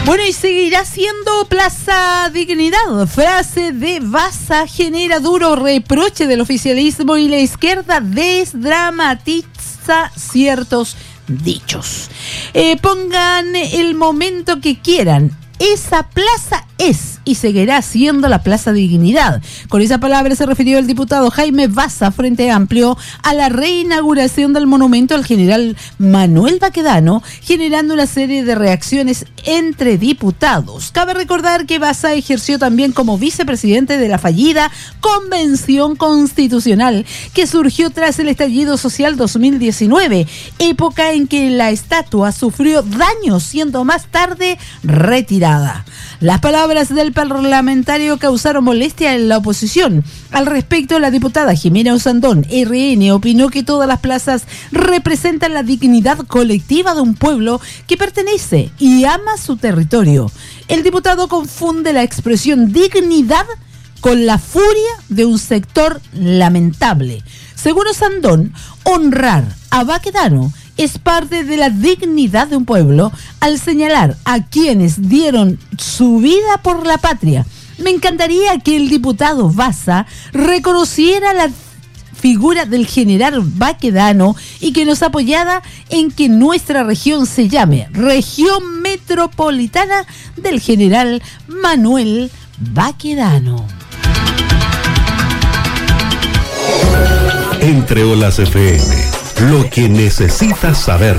Bueno, y seguirá siendo Plaza Dignidad. Frase de Baza genera duro reproche del oficialismo y la izquierda desdramatiza ciertos dichos. Pongan el momento que quieran. Esa plaza es y seguirá siendo la Plaza Dignidad. Con esa palabra se refirió el diputado Jaime Baza, Frente Amplio, a la reinauguración del monumento al general Manuel Baquedano, generando una serie de reacciones entre diputados. Cabe recordar que Baza ejerció también como vicepresidente de la fallida Convención Constitucional, que surgió tras el estallido social 2019, época en que la estatua sufrió daños, siendo más tarde retirada. Las palabras del parlamentario causaron molestia en la oposición. Al respecto, la diputada Jimena Usandón, RN, opinó que todas las plazas representan la dignidad colectiva de un pueblo que pertenece y ama su territorio. El diputado confunde la expresión dignidad con la furia de un sector lamentable. Según Usandón, honrar a Baquedano es parte de la dignidad de un pueblo al señalar a quienes dieron su vida por la patria. Me encantaría que el diputado Baza reconociera la figura del general Baquedano y que nos apoyara en que nuestra región se llame Región Metropolitana del general Manuel Baquedano. Entre Olas FM, lo que necesitas saber.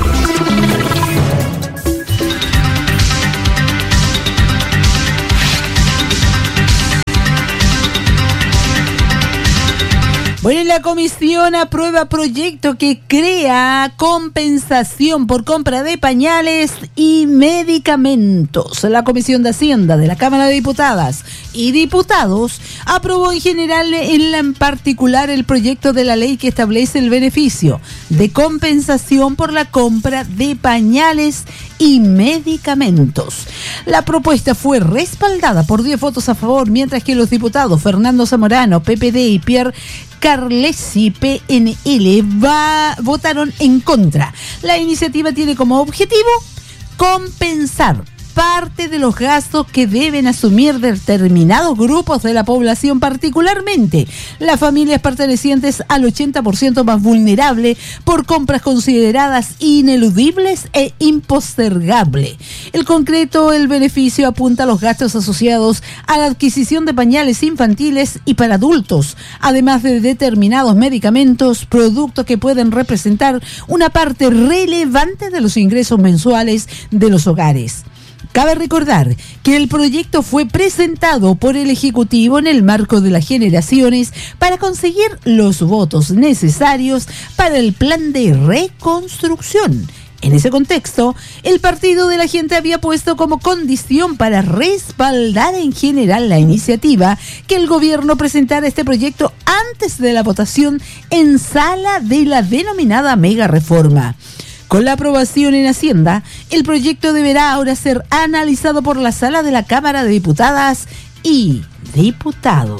Bueno, la comisión aprueba proyecto que crea compensación por compra de pañales y medicamentos. La Comisión de Hacienda de la Cámara de Diputadas y Diputados aprobó en general en particular el proyecto de la ley que establece el beneficio de compensación por la compra de pañales y medicamentos. La propuesta fue respaldada por 10 votos a favor, mientras que los diputados Fernando Zamorano, PPD, y Pierre Carlesi, PNL, votaron en contra. La iniciativa tiene como objetivo compensar parte de los gastos que deben asumir determinados grupos de la población, particularmente las familias pertenecientes al 80% más vulnerable, por compras consideradas ineludibles e impostergables. En concreto, el beneficio apunta a los gastos asociados a la adquisición de pañales infantiles y para adultos, además de determinados medicamentos, productos que pueden representar una parte relevante de los ingresos mensuales de los hogares. Cabe recordar que el proyecto fue presentado por el Ejecutivo en el marco de las generaciones para conseguir los votos necesarios para el plan de reconstrucción. En ese contexto, el Partido de la Gente había puesto como condición para respaldar en general la iniciativa que el gobierno presentara este proyecto antes de la votación en sala de la denominada mega reforma. Con la aprobación en Hacienda, el proyecto deberá ahora ser analizado por la Sala de la Cámara de Diputadas y Diputados.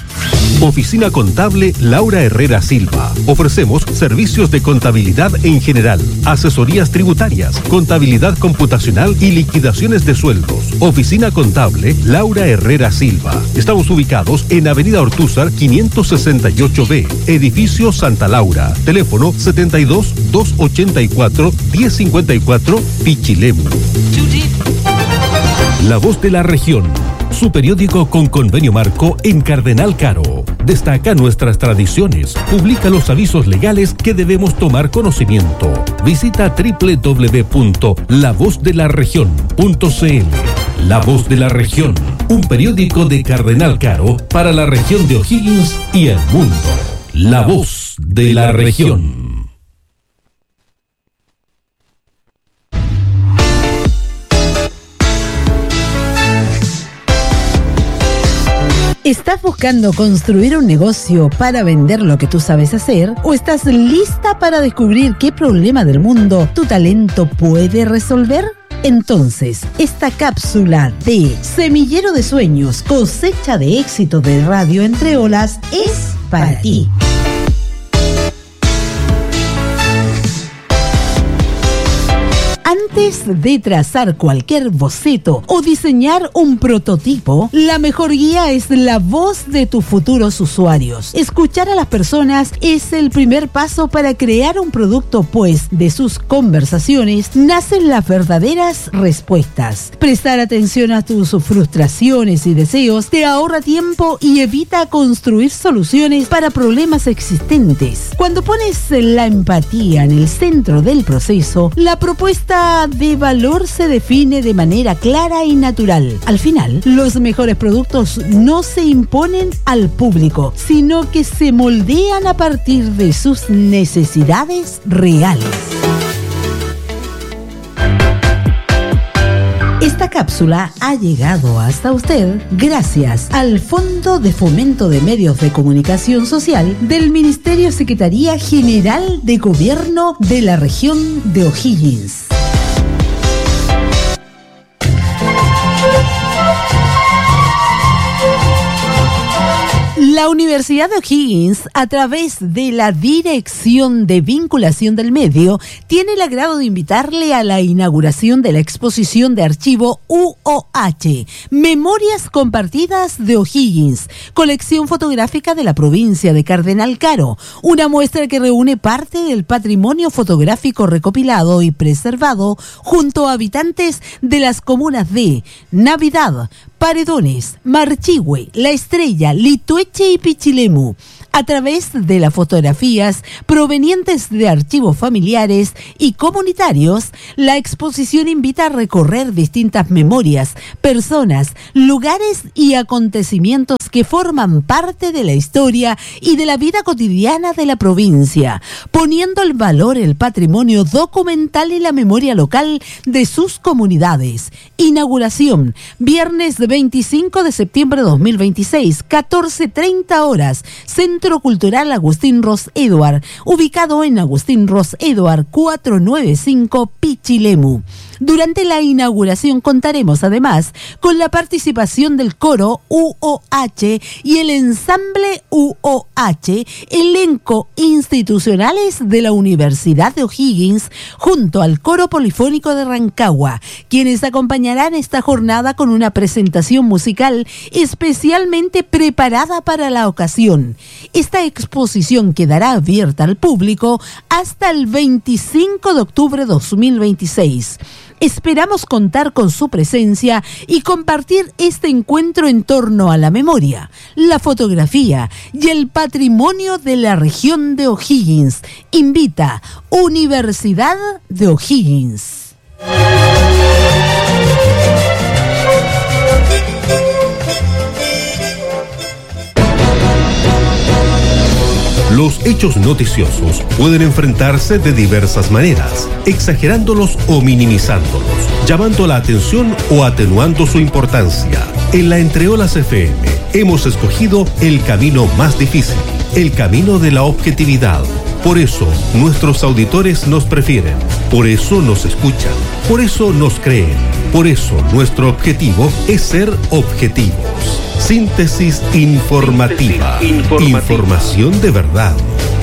Oficina Contable Laura Herrera Silva. Ofrecemos servicios de contabilidad en general, asesorías tributarias, contabilidad computacional y liquidaciones de sueldos. Oficina Contable Laura Herrera Silva. Estamos ubicados en Avenida Ortúzar 568B, Edificio Santa Laura. Teléfono 72-284-1054, Pichilemu. La Voz de la Región. Su periódico con convenio marco en Cardenal Caro. Destaca nuestras tradiciones, publica los avisos legales que debemos tomar conocimiento. Visita www.lavozdelaregion.cl. La Voz de la Región, un periódico de Cardenal Caro para la región de O'Higgins y el mundo. La Voz de la Región. ¿Estás buscando construir un negocio para vender lo que tú sabes hacer? ¿O estás lista para descubrir qué problema del mundo tu talento puede resolver? Entonces, esta cápsula de Semillero de Sueños, cosecha de éxito de Radio Entre Olas es para ti. Antes de trazar cualquier boceto o diseñar un prototipo, la mejor guía es la voz de tus futuros usuarios. Escuchar a las personas es el primer paso para crear un producto, pues de sus conversaciones nacen las verdaderas respuestas. Prestar atención a tus frustraciones y deseos te ahorra tiempo y evita construir soluciones para problemas existentes. Cuando pones la empatía en el centro del proceso, la propuesta de valor se define de manera clara y natural. Al final, los mejores productos no se imponen al público, sino que se moldean a partir de sus necesidades reales. Esta cápsula ha llegado hasta usted gracias al Fondo de Fomento de Medios de Comunicación Social del Ministerio Secretaría General de Gobierno de la Región de O'Higgins. La Universidad de O'Higgins, a través de la Dirección de Vinculación del Medio, tiene el agrado de invitarle a la inauguración de la exposición de archivo UOH, Memorias Compartidas de O'Higgins, colección fotográfica de la provincia de Cardenal Caro, una muestra que reúne parte del patrimonio fotográfico recopilado y preservado junto a habitantes de las comunas de Navidad, Paredones, Marchihue, La Estrella, Litueche y Pichilemu. A través de las fotografías provenientes de archivos familiares y comunitarios, la exposición invita a recorrer distintas memorias, personas, lugares y acontecimientos que forman parte de la historia y de la vida cotidiana de la provincia, poniendo en valor el patrimonio documental y la memoria local de sus comunidades. Inauguración, viernes 25 de septiembre de 2026, 14:30 horas, Centro Cultural Agustín Ros Eduard, ubicado en Agustín Ros Eduard 495 Pichilemu. Durante la inauguración contaremos además con la participación del coro UOH y el ensamble UOH, elenco institucionales de la Universidad de O'Higgins, junto al coro polifónico de Rancagua, quienes acompañarán esta jornada con una presentación musical especialmente preparada para la ocasión. Esta exposición quedará abierta al público hasta el 25 de octubre de 2026. Esperamos contar con su presencia y compartir este encuentro en torno a la memoria, la fotografía y el patrimonio de la región de O'Higgins. Invita Universidad de O'Higgins. Los hechos noticiosos pueden enfrentarse de diversas maneras, exagerándolos o minimizándolos, llamando la atención o atenuando su importancia. En la Entre Olas FM hemos escogido el camino más difícil, el camino de la objetividad. Por eso nuestros auditores nos prefieren, por eso nos escuchan, por eso nos creen, por eso nuestro objetivo es ser objetivos. Síntesis informativa. Información de verdad.